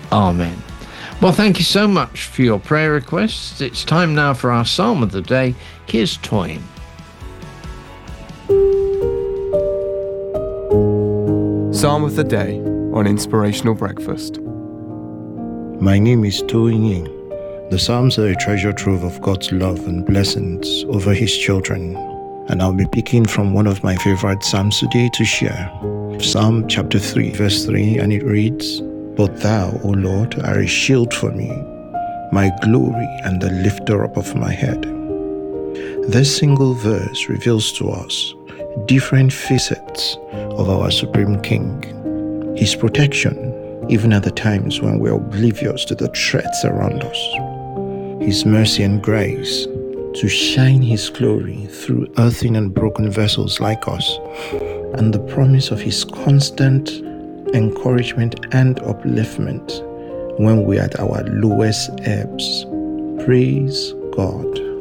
Amen. Well, thank you so much for your prayer requests. It's time now for our Psalm of the Day. Here's Toyin. Psalm of the Day on Inspirational Breakfast. My name is Toyin. The Psalms are a treasure trove of God's love and blessings over His children. And I'll be picking from one of my favorite Psalms today to share. Psalm chapter 3, verse 3, and it reads, "But thou, O Lord, are a shield for me, my glory and the lifter up of my head." This single verse reveals to us different facets of our Supreme King. His protection, even at the times when we're oblivious to the threats around us. His mercy and grace to shine His glory through earthen and broken vessels like us, and the promise of His constant encouragement and upliftment when we're at our lowest ebbs. Praise God.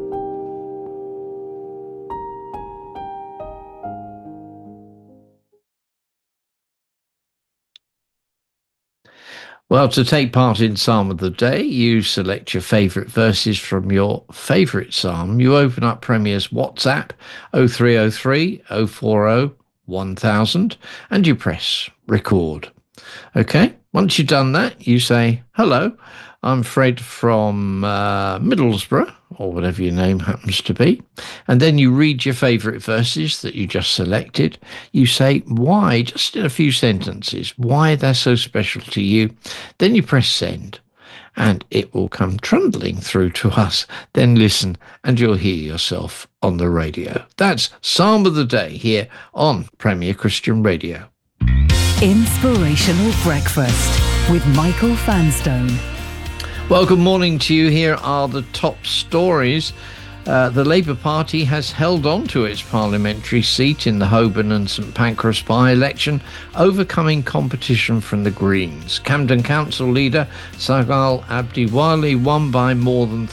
Well, to take part in Psalm of the Day, you select your favourite verses from your favourite psalm. You open up Premier's WhatsApp 0303 040 1000 and you press record. Okay, once you've done that, you say, "Hello, I'm Fred from Middlesbrough," or whatever your name happens to be. And then you read your favourite verses that you just selected. You say why, just in a few sentences, why they're so special to you. Then you press send, and it will come trundling through to us. Then listen, and you'll hear yourself on the radio. That's Psalm of the Day here on Premier Christian Radio. Inspirational Breakfast with Michael Fanstone. Well, good morning to you. Here are the top stories. The Labour Party has held on to its parliamentary seat in the Holborn and St Pancras by-election, overcoming competition from the Greens. Camden Council leader Sagal Abdiwali won by more than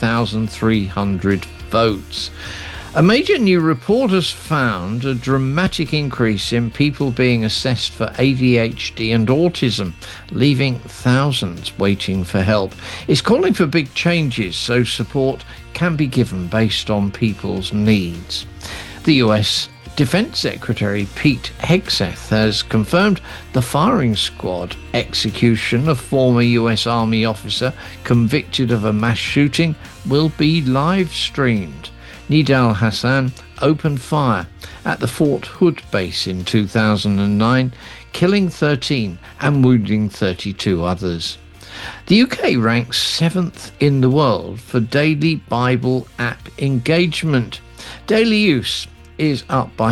3,300 votes. A major new report has found a dramatic increase in people being assessed for ADHD and autism, leaving thousands waiting for help. It's calling for big changes so support can be given based on people's needs. The US Defense Secretary Pete Hegseth has confirmed the firing squad execution of former US Army officer convicted of a mass shooting will be live streamed. Nidal Hassan opened fire at the Fort Hood base in 2009, killing 13 and wounding 32 others. The UK ranks 7th in the world for daily Bible app engagement. Daily use is up by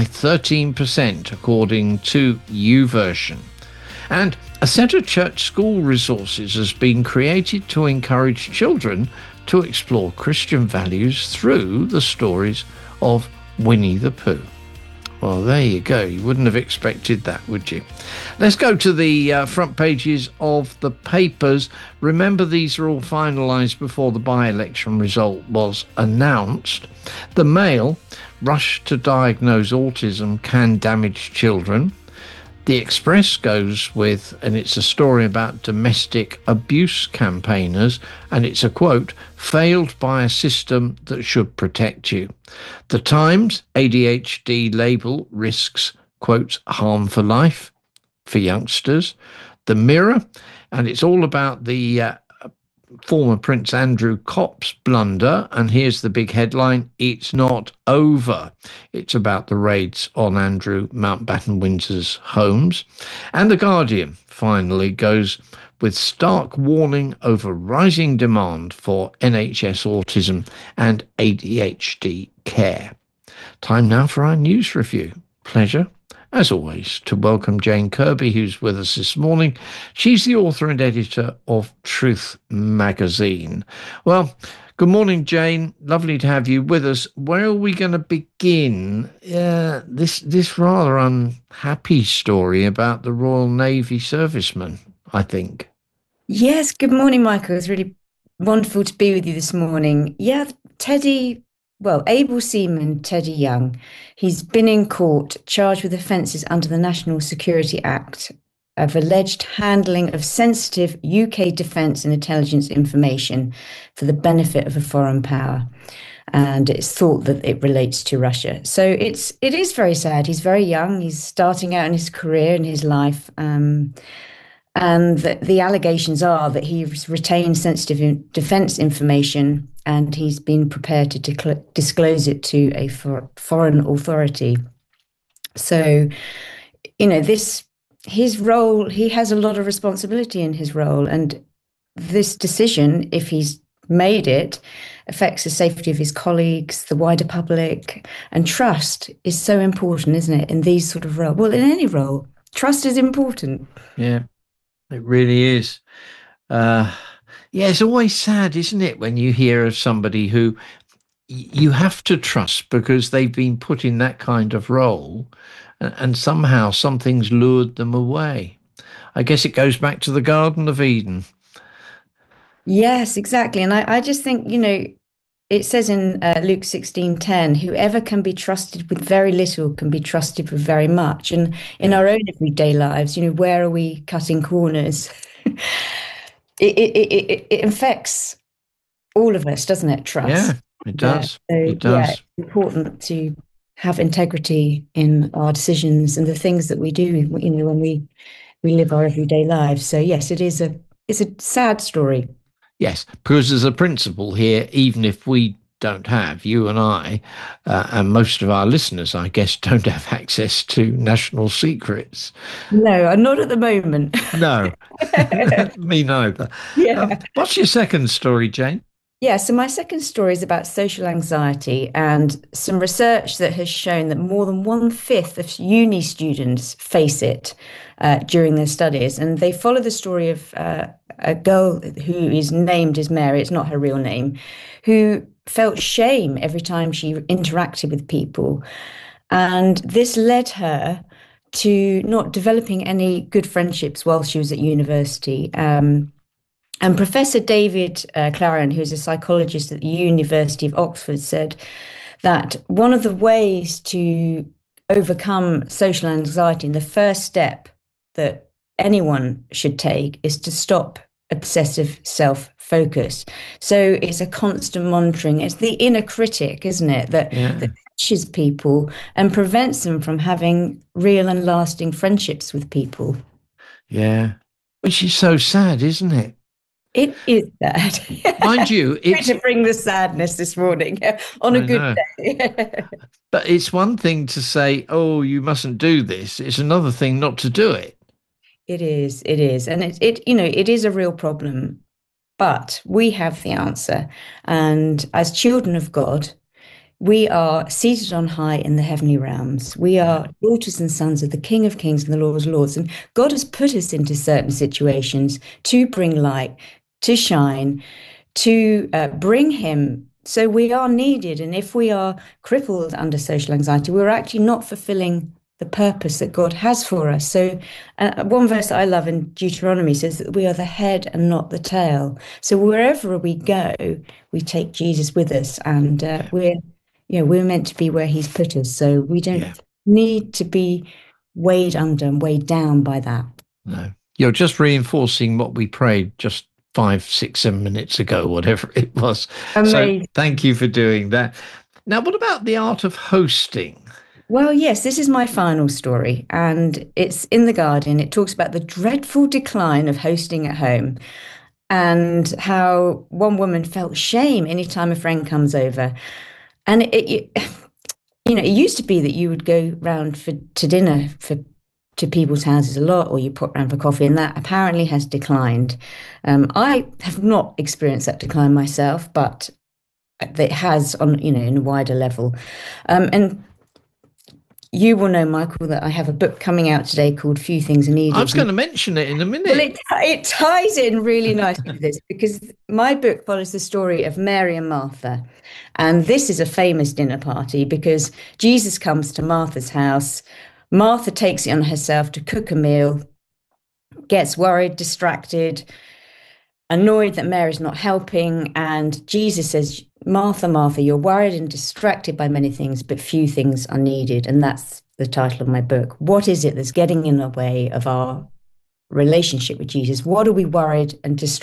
13% according to YouVersion. And a set of church school resources has been created to encourage children to explore Christian values through the stories of Winnie the Pooh. Well, there you go. You wouldn't have expected that, would you? Let's go to the front pages of the papers. Remember, these are all finalised before the by-election result was announced. The Mail, rush to diagnose autism can damage children. The Express goes with, and it's a story about domestic abuse campaigners, and it's a quote, "failed by a system that should protect you." The Times, ADHD label risks, quotes, harm for life for youngsters. The Mirror, and it's all about the former Prince Andrew Kopp's blunder, and here's the big headline: "It's not over." It's about the raids on Andrew Mountbatten Windsor's homes. And The Guardian finally goes with stark warning over rising demand for NHS autism and ADHD care. Time now for our news review. Pleasure, as always, to welcome Jane Kirby, who's with us this morning. She's the author and editor of Truth Magazine. Well, good morning, Jane. Lovely to have you with us. Where are we going to begin? This rather unhappy story about the Royal Navy serviceman, I think. Yes, good morning, Michael. It's really wonderful to be with you this morning. Yeah, able seaman Teddy Young, he's been in court charged with offences under the National Security Act of alleged handling of sensitive UK defence and intelligence information for the benefit of a foreign power. And it's thought that it relates to Russia. So it is very sad. He's very young. He's starting out in his career, in his life. And the allegations are that he's retained sensitive defence information and he's been prepared to disclose it to a foreign authority. So, his role, he has a lot of responsibility in his role. And this decision, if he's made it, affects the safety of his colleagues, the wider public, and trust is so important, isn't it, in these sort of roles? Well, in any role, trust is important. Yeah, it really is. It's always sad, isn't it, when you hear of somebody who you have to trust because they've been put in that kind of role and somehow something's lured them away. I guess it goes back to the Garden of Eden. Yes, exactly. And I just think, it says in Luke 16:10, whoever can be trusted with very little can be trusted with very much. And in our own everyday lives, where are we cutting corners? It affects all of us, doesn't it? Trust. Yeah, it does. It does. Yeah, it's important to have integrity in our decisions and the things that we do, when we live our everyday lives. So yes, it's a sad story. Yes, because there's a principle here, even if we don't have, you and I, and most of our listeners, I guess, don't have access to national secrets. No, not at the moment. No, me neither. Yeah. What's your second story, Jane? Yeah, so my second story is about social anxiety and some research that has shown that more than 1/5 of uni students face it during their studies. And they follow the story of a girl who is named as Mary, it's not her real name, who felt shame every time she interacted with people. And this led her to not developing any good friendships while she was at university. And Professor David Clarion, who's a psychologist at the University of Oxford, said that one of the ways to overcome social anxiety, and the first step that anyone should take, is to stop obsessive self-focus. So it's a constant monitoring. It's the inner critic, isn't it, that pushes people and prevents them from having real and lasting friendships with people. Yeah, which is so sad, isn't it? It is sad. Mind you, it's to bring the sadness this morning on a good day. But it's one thing to say, "Oh, you mustn't do this." It's another thing not to do it. It is, and it is a real problem. But we have the answer, and as children of God, we are seated on high in the heavenly realms. We are daughters and sons of the King of Kings and the Lord of Lords, and God has put us into certain situations to bring light, to shine, to bring him. So we are needed. And if we are crippled under social anxiety, we're actually not fulfilling the purpose that God has for us. So one verse that I love in Deuteronomy says that we are the head and not the tail. So wherever we go, we take Jesus with us, and we're meant to be where he's put us. So we don't need to be weighed under and weighed down by that. No, you're just reinforcing what we prayed just 5, 6, 7 minutes ago, whatever it was. Amazing. So thank you for doing that. Now, what about the art of hosting? Well, yes, this is my final story, and it's in The Guardian. It talks about the dreadful decline of hosting at home and how one woman felt shame anytime a friend comes over. And it used to be that you would go round to dinner to people's houses a lot, or you pop round for coffee, and that apparently has declined. I have not experienced that decline myself, but it has on in a wider level. And you will know, Michael, that I have a book coming out today called Few Things Are Needed. I was going to mention it in a minute. Well, it ties in really nicely with this, because my book follows the story of Mary and Martha. And this is a famous dinner party because Jesus comes to Martha's house. Martha takes it on herself to cook a meal, gets worried, distracted, annoyed that Mary's not helping. And Jesus says, Martha, Martha, you're worried and distracted by many things, but few things are needed. And that's the title of my book. What is it that's getting in the way of our relationship with Jesus? What are we worried and distracted